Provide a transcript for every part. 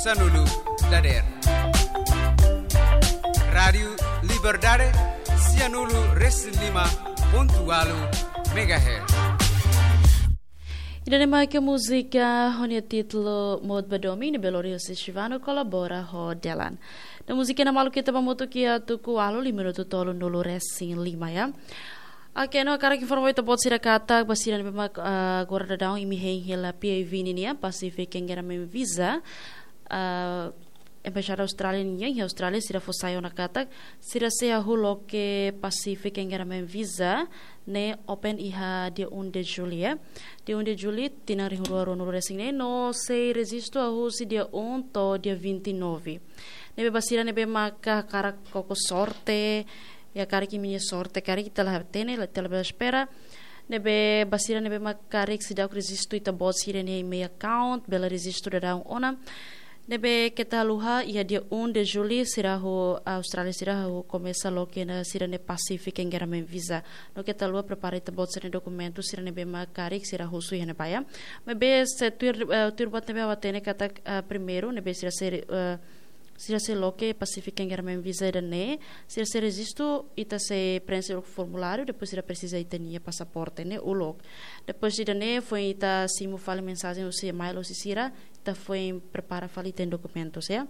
Sanulu Dader Radio Liberdade Sianulu Reslima Pontualu Megahertz. Idane mai que música onde título Mod Badomi ne Belorio Sestivano colabora ho Delan. Na música na malu kita bamoto kia tuku alu 5 minuto tolo nulu resin 5 ya. Okay, no cara que informou ita bot sira kata basira ne bema guarda down imi hela PAV ni ya Pacific engera mem visa embaixada australiana em Austrália sira fosaio na kata sira se hulo que Pacific engera mem visa ne open iha dia 1 de julho dia 1 de julho tinari huru no racing ne no sei resisto a husi dia 1 to dia 29 nebe basira nebe maka cara koko sorte ya cara que minha sorte cara que tela tene tela espera nebe basira nebe maka se dá resisto ita bot sira ne me account bela resisto da ona nebe kita luha ia dia 1 de julho será o Austrália será o começa logo na será ne Pacific engera men visa no kita luha prepara ita bot sira documento será nebe makarik será o sui ne paia nebe se tur bot nebe watene kata primeiro nebe será ser se se loke Pacific engera men visa da ne se resisto ita se preenche o formulário depois será precisa ita nia passaporte ne o log depois de ne foi ita simu fale mensagem o se mail o se sira ita foi prepara fale tem documentos ya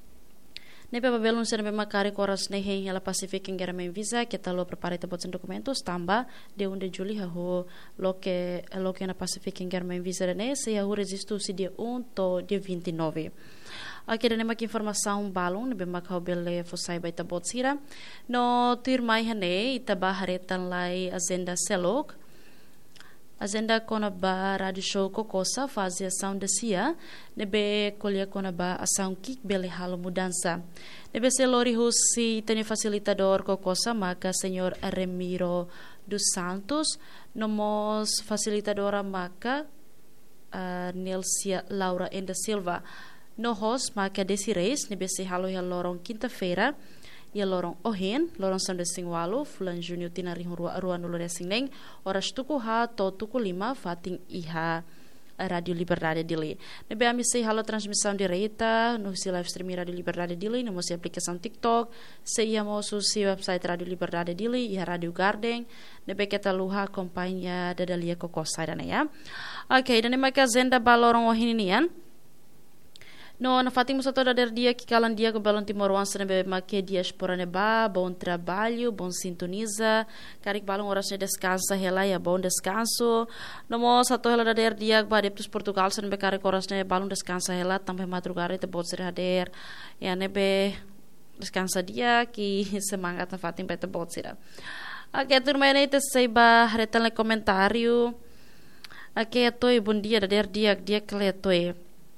ne pe babelun se ne makare koras ne hen ela Pacific engera men visa que ta lo prepara ita botzen documentos tamba de 1 de julho ho loke na Pacific engera men visa da ne se o resisto se dia 1 to dia 29. Aqui temos aqui informação balon, ne bem macau bele fosai baita botsira. No tir mai hane itaba haretan lai agenda selok. Agenda kona ba radio show kokosa fazia ação de sia, nebe colher kona ba ação kik bele halo mudança. Nebe selori husi tene facilitador kokosa maka senhor Remiro dos Santos, nomos facilitadora maka Nelsia Laura Enda Silva. No host maka desse reis nebe se halo ya lorong quinta-feira ya lorong ohen lorong sande singwalu fulan junio tinari ruan nulo resing neng horas tuku ha to tuku 5 fating iha Radio Liberdade Dili. Nebe ami se halo transmissão direita no si live streaming Radio Liberdade Dili no si aplicação TikTok se ia mo si website Radio Liberdade Dili iha Radio Garden nebe kita luha kompanhia dadalia kokosa dana ya. Okay, dan maka agenda balorong ohen inian. No, na fatima só toda dia que calan dia com balão timoroança nebe make diaspora neba, bom trabalho, bom sintoniza, carik balão horas de descansa hela ya bom descanso. No mo satu hela der dia ba adeptos Portugal se nebe carik horas ne balão descansa hela também madrugada te bot ser hader. Ya nebe descansa dia que semangat na fatima te bot ser. Aqui turma ini te seiba retan le comentário. Aqui atoi bom dia der dia kle atoi.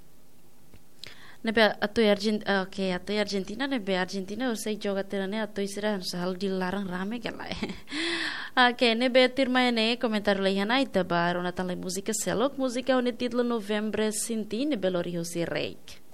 Nebe atoi Argentina nebe Argentina usai joga terane atoi sira hal dilarang rame kala. Nebe tirma ene comentário lehana ita bar onatan le música selok música one título Novembre Sinti nebe lori hosi reik.